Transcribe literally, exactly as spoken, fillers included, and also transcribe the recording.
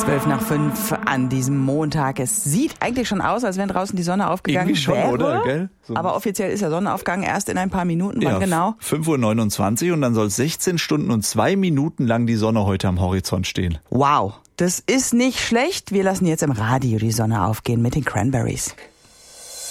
Zwölf nach fünf an diesem Montag. Es sieht eigentlich schon aus, als wenn draußen die Sonne aufgegangen Irgendwie schon, wäre. oder? Gell? So. Aber offiziell ist der Sonnenaufgang erst in ein paar Minuten. Wann Ja, genau? fünf Uhr neunundzwanzig und dann soll sechzehn Stunden und zwei Minuten lang die Sonne heute am Horizont stehen. Wow, das ist nicht schlecht. Wir lassen jetzt im Radio die Sonne aufgehen mit den Cranberries.